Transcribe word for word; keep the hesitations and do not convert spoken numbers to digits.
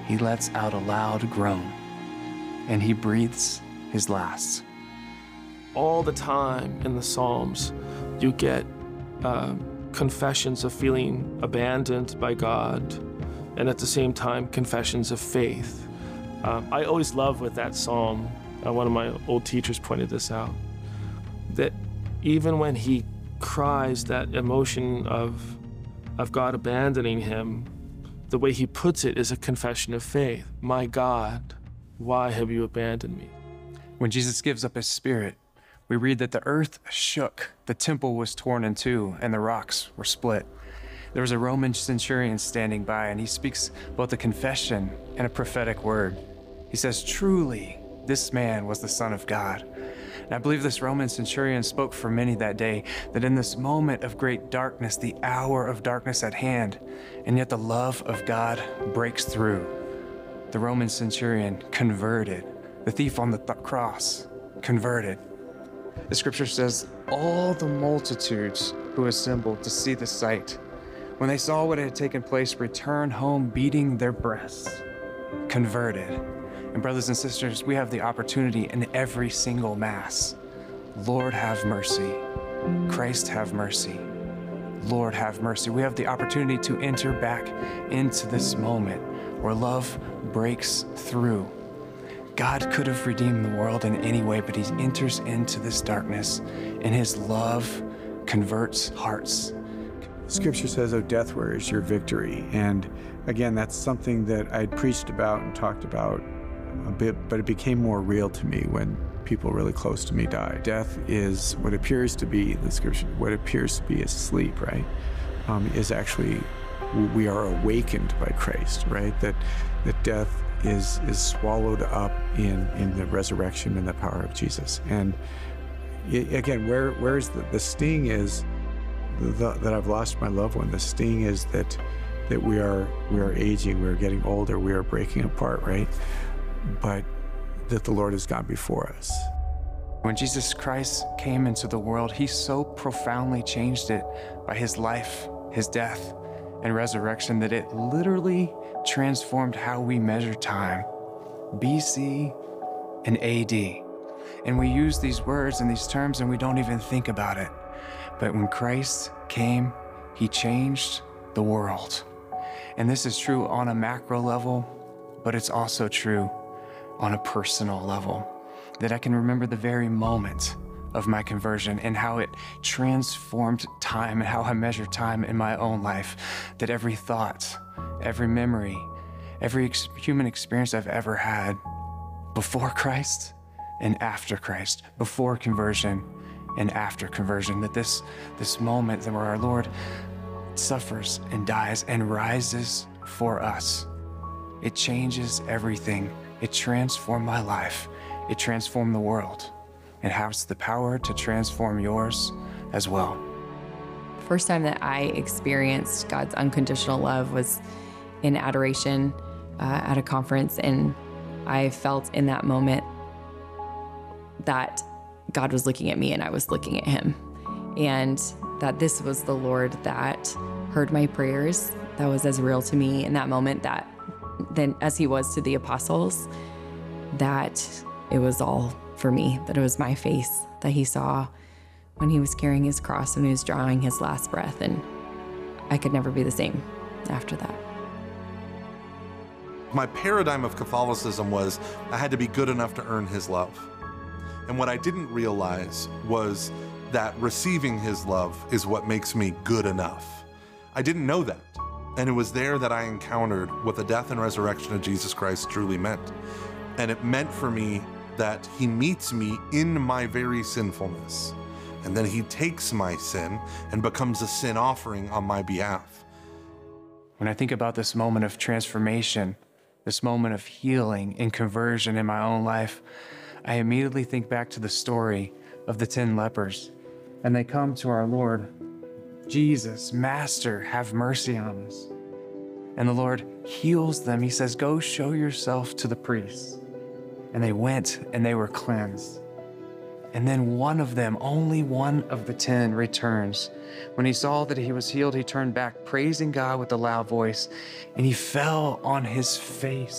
he lets out a loud groan, and he breathes his last. All the time in the Psalms, you get uh, confessions of feeling abandoned by God, and at the same time, confessions of faith. Um, I always love with that psalm, uh, one of my old teachers pointed this out, that even when he cries that emotion of, of God abandoning him, the way he puts it is a confession of faith. My God, why have you abandoned me? When Jesus gives up his spirit, we read that the earth shook, the temple was torn in two, and the rocks were split. There was a Roman centurion standing by, and he speaks both a confession and a prophetic word. He says, truly, this man was the Son of God. And I believe this Roman centurion spoke for many that day, that in this moment of great darkness, the hour of darkness at hand, and yet the love of God breaks through. The Roman centurion converted. The thief on the th- cross converted. The scripture says, all the multitudes who assembled to see the sight, when they saw what had taken place, returned home beating their breasts, converted. And brothers and sisters, we have the opportunity in every single Mass. Lord, have mercy. Christ, have mercy. Lord, have mercy. We have the opportunity to enter back into this moment where love breaks through. God could have redeemed the world in any way, but he enters into this darkness, and his love converts hearts. Scripture says, oh, death, where is your victory? And again, that's something that I'd preached about and talked about a bit, but it became more real to me when people really close to me died. Death is what appears to be, the scripture, what appears to be is sleep, right? Um, is actually, we are awakened by Christ, right? That, that death is is swallowed up in, in the resurrection and the power of Jesus. And it, again, where where is the, the sting is the, that I've lost my loved one. The sting is that that we are we are aging, we are getting older, we are breaking apart, right? But that the Lord has gone before us. When Jesus Christ came into the world, he so profoundly changed it by his life, his death, and resurrection that it literally transformed how we measure time, B C and A D. And we use these words and these terms and we don't even think about it. But when Christ came, he changed the world. And this is true on a macro level, but it's also true on a personal level, that I can remember the very moment of my conversion and how it transformed time and how I measure time in my own life, that every thought, every memory, every ex- human experience I've ever had before Christ and after Christ, before conversion and after conversion, that this, this moment where our Lord suffers and dies and rises for us, it changes everything. It transformed my life. It transformed the world. It has the power to transform yours as well. First time that I experienced God's unconditional love was in adoration uh, at a conference, and I felt in that moment that God was looking at me and I was looking at him, and that this was the Lord that heard my prayers. That was as real to me in that moment that than as he was to the apostles, that it was all for me, that it was my face that he saw when he was carrying his cross, when he was drawing his last breath, and I could never be the same after that. My paradigm of Catholicism was I had to be good enough to earn his love. And what I didn't realize was that receiving his love is what makes me good enough. I didn't know that. And it was there that I encountered what the death and resurrection of Jesus Christ truly meant. And it meant for me that he meets me in my very sinfulness. And then he takes my sin and becomes a sin offering on my behalf. When I think about this moment of transformation, this moment of healing and conversion in my own life, I immediately think back to the story of the ten lepers. And they come to our Lord, Jesus, Master, have mercy on us. And the Lord heals them. He says, go show yourself to the priests. And they went and they were cleansed. And then one of them, only one of the ten, returns. When he saw that he was healed, he turned back, praising God with a loud voice, and he fell on his face.